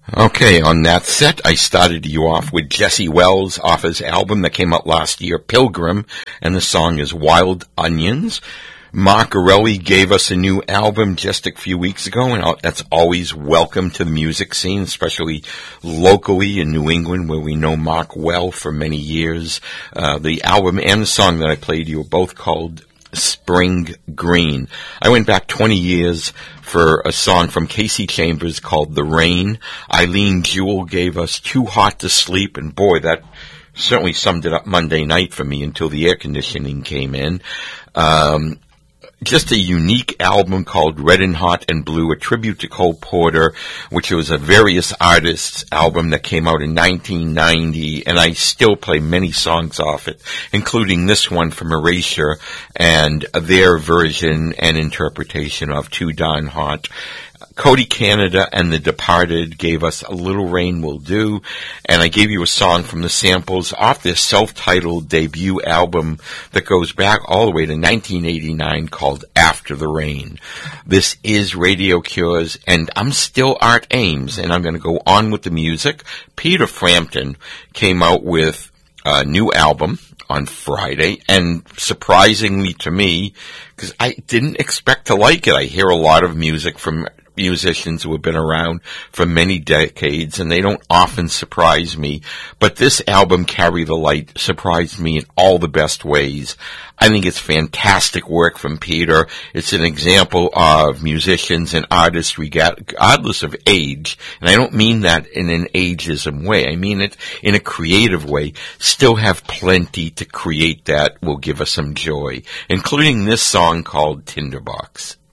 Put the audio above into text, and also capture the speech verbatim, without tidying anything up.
Okay, on that set, I started you off with Jesse Wells off his album that came out last year, Pilgrim, and the song is Wild Onions. Mark Gorelli gave us a new album just a few weeks ago, and that's always welcome to the music scene, especially locally in New England, where we know Mark well for many years. Uh, the album and the song that I played you are both called Spring Green. I went back twenty years for a song from Casey Chambers called The Rain. Eileen Jewell gave us Too Hot to Sleep, and boy, that certainly summed it up Monday night for me until the air conditioning came in. Um, Just a unique album called Red and Hot and Blue, a tribute to Cole Porter, which was a various artists album that came out in nineteen ninety, and I still play many songs off it, including this one from Erasure and their version and interpretation of Too Darn Hot. Cody Canada and The Departed gave us A Little Rain Will Do, and I gave you a song from the samples off their self-titled debut album that goes back all the way to nineteen eighty-nine called After the Rain. This is Radio Cures, and I'm still Art Ames, and I'm going to go on with the music. Peter Frampton came out with a new album on Friday, and surprisingly to me, because I didn't expect to like it. I hear a lot of music from musicians who have been around for many decades, and they don't often surprise me. But this album, Carry the Light, surprised me in all the best ways. I think it's fantastic work from Peter. It's an example of musicians and artists regardless of age, and I don't mean that in an ageism way. I mean it in a creative way. Still have plenty to create that will give us some joy, including this song called Tinderbox.